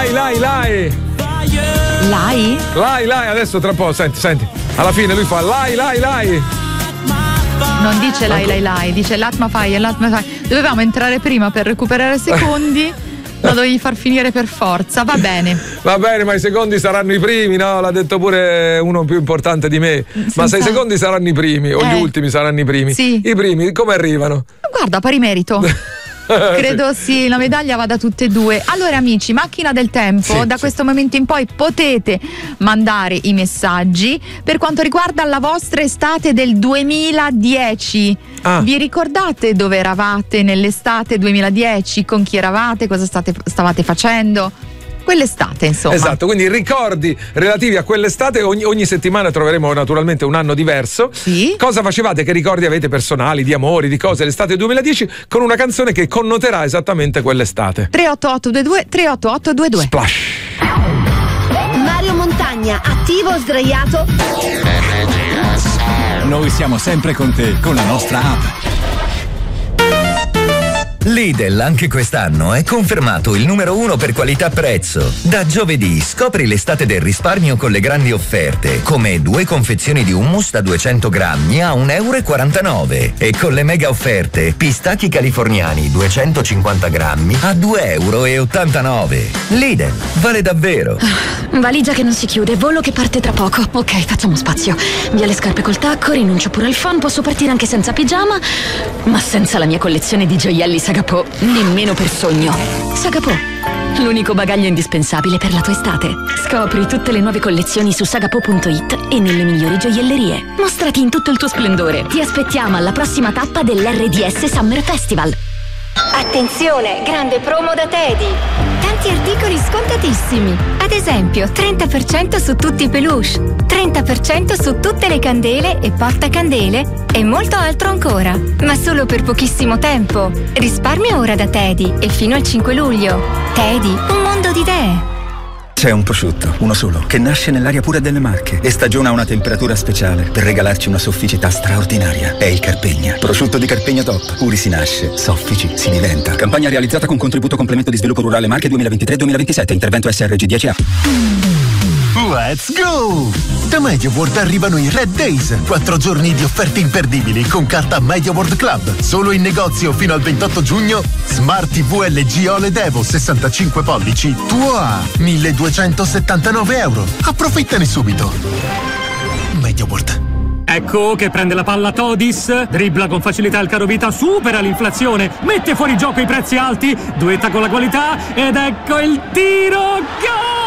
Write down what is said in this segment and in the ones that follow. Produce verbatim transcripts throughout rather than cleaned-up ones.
lai, lai, lai. Lai? Lai, lai, adesso tra un po', senti, senti. Alla fine lui fa lai, lai, lai. Non dice lai, lai, lai, dice l'atma fai, l'atma fai. Dovevamo entrare prima per recuperare secondi. Lo dovevi far finire per forza, va bene. Va bene, ma i secondi saranno i primi, no? L'ha detto pure uno più importante di me. Senza... Ma se i secondi saranno i primi, o eh. gli ultimi saranno i primi. Sì. I primi, come arrivano? Guarda, pari merito. Credo sì, la medaglia vada tutte e due. Allora amici, macchina del tempo, sì, da sì. questo momento in poi potete mandare i messaggi per quanto riguarda la vostra estate del duemiladieci. Ah. Vi ricordate dove eravate nell'estate duemiladieci? Con chi eravate? Cosa state, stavate facendo? Quell'estate, insomma. Esatto, quindi ricordi relativi a quell'estate. Ogni, ogni settimana troveremo naturalmente un anno diverso. Sì. Cosa facevate? Che ricordi avete personali, di amori, di cose l'estate duemiladieci, con una canzone che connoterà esattamente quell'estate. tre otto otto due due tre otto otto due due. Splash. Mario Montagna, attivo o sdraiato? Noi siamo sempre con te, con la nostra app. Lidl anche quest'anno è confermato il numero uno per qualità-prezzo. Da giovedì scopri l'estate del risparmio con le grandi offerte, come due confezioni di hummus da duecento grammi a un euro e quarantanove e con le mega offerte pistacchi californiani duecentocinquanta grammi a due euro e ottantanove. Lidl, vale davvero. Valigia che non si chiude, volo che parte tra poco. Ok, facciamo spazio. Via le scarpe col tacco, rinuncio pure al fan, posso partire anche senza pigiama, ma senza la mia collezione di gioielli Sagapò, nemmeno per sogno. Sagapò, l'unico bagaglio indispensabile per la tua estate. Scopri tutte le nuove collezioni su sagapò punto it e nelle migliori gioiellerie. Mostrati in tutto il tuo splendore. Ti aspettiamo alla prossima tappa dell'R D S Summer Festival. Attenzione, grande promo da Teddy. Tanti articoli scontatissimi. Ad esempio, trenta per cento su tutti i peluche, trenta per cento su tutte le candele e portacandele e molto altro ancora. Ma solo per pochissimo tempo. Risparmia ora da Teddy e fino al cinque luglio. Teddy, un mondo di idee. C'è un prosciutto, uno solo, che nasce nell'aria pura delle Marche e stagiona una temperatura speciale per regalarci una sofficità straordinaria. È il Carpegna. Prosciutto di Carpegna Top. Puri si nasce, soffici si diventa. Campagna realizzata con contributo complemento di sviluppo rurale Marche duemilaventitré duemilaventisette. Intervento S R G dieci A. Let's go! Da MediaWorld arrivano i Red Days, quattro giorni di offerte imperdibili con carta MediaWorld Club. Solo in negozio fino al ventotto giugno. Smart T V L G O L E D Evo sessantacinque pollici tuo a milleduecentosettantanove euro. Approfittane subito. MediaWorld. Ecco che prende la palla Todis, dribbla con facilità il carovita, supera l'inflazione, mette fuori gioco i prezzi alti, duetta con la qualità ed ecco il tiro, gol!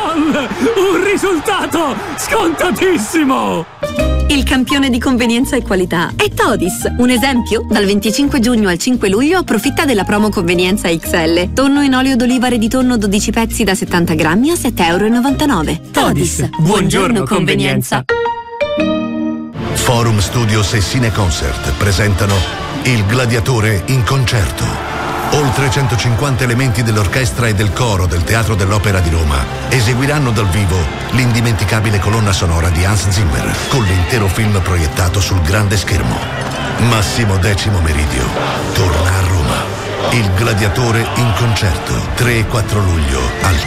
Un risultato scontatissimo! Il campione di convenienza e qualità è Todis. Un esempio? Dal venticinque giugno al cinque luglio approfitta della promo convenienza X L. Tonno in olio d'oliva redytonno dodici pezzi da settanta grammi a sette euro e novantanove. Todis, Todis. Buongiorno convenienza. Forum Studios e Cine Concert presentano Il Gladiatore in concerto. Oltre centocinquanta elementi dell'orchestra e del coro del Teatro dell'Opera di Roma eseguiranno dal vivo l'indimenticabile colonna sonora di Hans Zimmer con l'intero film proiettato sul grande schermo. Massimo Decimo Meridio torna a Roma. Il Gladiatore in concerto tre e quattro luglio al